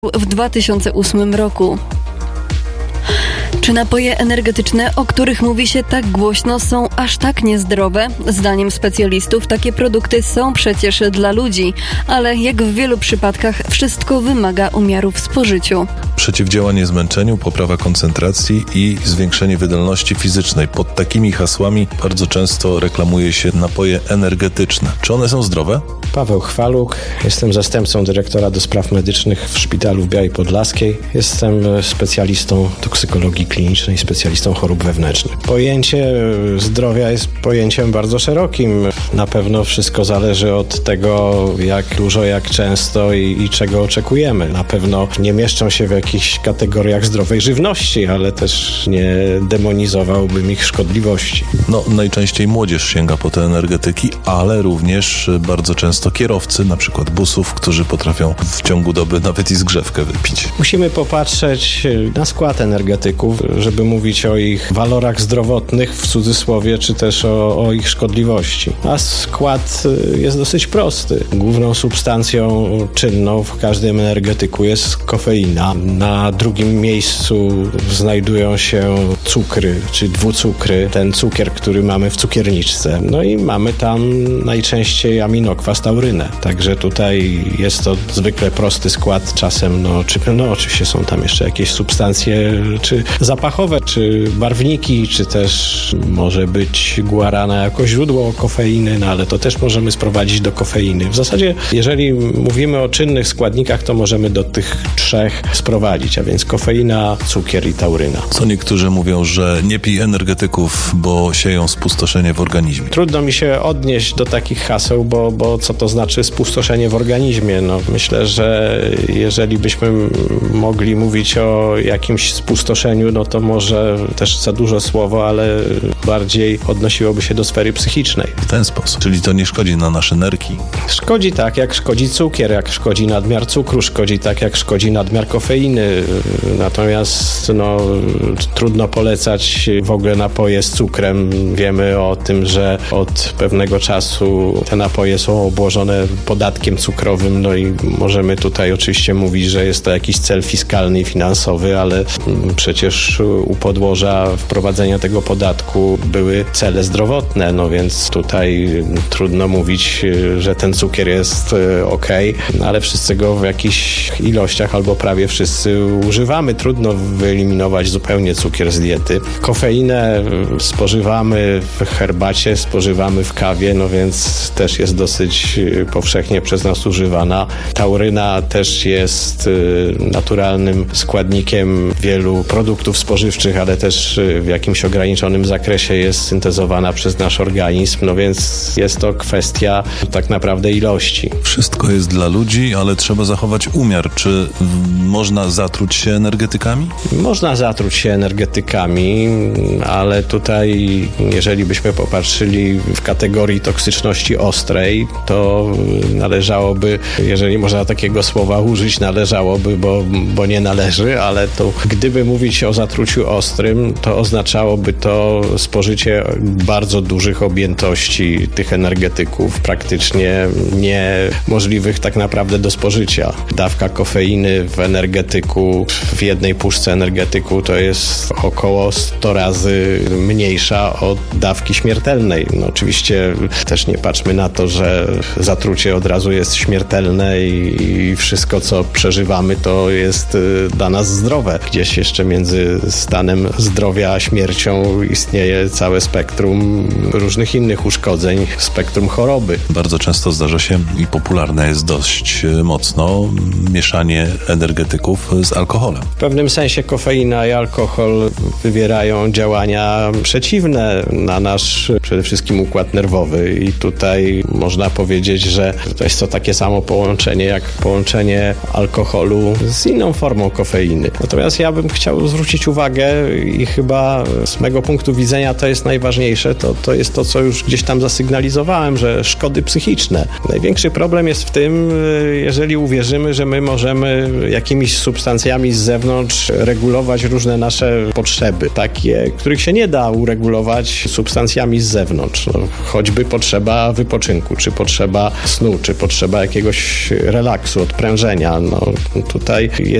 w 2008 roku. Czy napoje energetyczne, o których mówi się tak głośno, są aż tak niezdrowe? Zdaniem specjalistów takie produkty są przecież dla ludzi, ale jak w wielu przypadkach wszystko wymaga umiaru w spożyciu. Przeciwdziałanie zmęczeniu, poprawa koncentracji i zwiększenie wydolności fizycznej. Pod takimi hasłami bardzo często reklamuje się napoje energetyczne. Czy one są zdrowe? Paweł Chwaluk, jestem zastępcą dyrektora do spraw medycznych w szpitalu w Białej Podlaskiej. Jestem specjalistą toksykologii klinicznej, specjalistą chorób wewnętrznych. Pojęcie zdrowia jest pojęciem bardzo szerokim. Na pewno wszystko zależy od tego, jak dużo, jak często i czego oczekujemy. Na pewno nie mieszczą się w jakichś kategoriach zdrowej żywności, ale też nie demonizowałbym ich szkodliwości. Najczęściej młodzież sięga po te energetyki, ale również bardzo często kierowcy, na przykład busów, którzy potrafią w ciągu doby nawet i zgrzewkę wypić. Musimy popatrzeć na skład energetyków, żeby mówić o ich walorach zdrowotnych w cudzysłowie, czy też o ich szkodliwości. A skład jest dosyć prosty. Główną substancją czynną w każdym energetyku jest kofeina. Na drugim miejscu znajdują się cukry, czy dwucukry, ten cukier, który mamy w cukierniczce. I mamy tam najczęściej aminokwas taurynę. Także tutaj jest to zwykle prosty skład. Czasem, oczywiście są tam jeszcze jakieś substancje, czy zapachowe, czy barwniki, czy też może być guarana jako źródło kofeiny, ale to też możemy sprowadzić do kofeiny. W zasadzie, jeżeli mówimy o czynnych składnikach, to możemy do tych trzech sprowadzić, a więc kofeina, cukier i tauryna. Co niektórzy mówią, że nie pij energetyków, bo sieją spustoszenie w organizmie. Trudno mi się odnieść do takich haseł, bo co to znaczy spustoszenie w organizmie? Myślę, że jeżeli byśmy mogli mówić o jakimś spustoszeniu, to może też za dużo słowo, ale bardziej odnosiłoby się do sfery psychicznej. W ten sposób. Czyli to nie szkodzi na nasze nerki? Szkodzi tak, jak szkodzi cukier, jak szkodzi nadmiar cukru, szkodzi tak, jak szkodzi nadmiar kofeiny. Natomiast trudno polecać w ogóle napoje z cukrem. Wiemy o tym, że od pewnego czasu te napoje są obłożone podatkiem cukrowym, i możemy tutaj oczywiście mówić, że jest to jakiś cel fiskalny i finansowy, ale przecież u podłoża wprowadzenia tego podatku były cele zdrowotne, więc tutaj trudno mówić, że ten cukier jest okej, ale wszyscy go w jakichś ilościach albo prawie wszyscy używamy. Trudno wyeliminować zupełnie cukier z diety. Kofeinę spożywamy w herbacie, spożywamy w kawie, więc też jest dosyć powszechnie przez nas używana. Tauryna też jest naturalnym składnikiem wielu produktów spożywczych, ale też w jakimś ograniczonym zakresie jest syntezowana przez nasz organizm, więc jest to kwestia tak naprawdę ilości. Wszystko jest dla ludzi, ale trzeba zachować umiar. Czy można zatruć się energetykami? Można zatruć się energetykami, ale tutaj, jeżeli byśmy popatrzyli w kategorii toksyczności ostrej, to należałoby, jeżeli można takiego słowa użyć, bo nie należy, ale to gdyby mówić o zatruciu ostrym, to oznaczałoby to spożycie bardzo dużych objętości tych energetyków, praktycznie niemożliwych tak naprawdę do spożycia. Dawka kofeiny w energetyku, w jednej puszce energetyku to jest około 100 razy mniejsza od dawki śmiertelnej. Oczywiście też nie patrzmy na to, że zatrucie od razu jest śmiertelne i wszystko, co przeżywamy, to jest dla nas zdrowe. Gdzieś jeszcze między stanem zdrowia a śmiercią istnieje całe spektrum różnych innych uszkodzeń, spektrum choroby. Bardzo często zdarza się i popularne jest dość mocno mieszanie energetyków z alkoholem. W pewnym sensie kofeina i alkohol wywierają działania przeciwne na nasz przede wszystkim układ nerwowy i tutaj można powiedzieć, że to jest to takie samo połączenie jak połączenie alkoholu z inną formą kofeiny. Natomiast ja bym chciał zwrócić uwagę i chyba z mego punktu widzenia to jest najważniejsze, to jest to, co już gdzieś tam zasygnalizowałem, że szkody psychiczne. Największy problem jest w tym, jeżeli uwierzymy, że my możemy jakimiś substancjami z zewnątrz regulować różne nasze potrzeby, takie, których się nie da uregulować substancjami z zewnątrz. Choćby potrzeba wypoczynku, czy potrzeba snu, czy potrzeba jakiegoś relaksu, odprężenia. Tutaj jest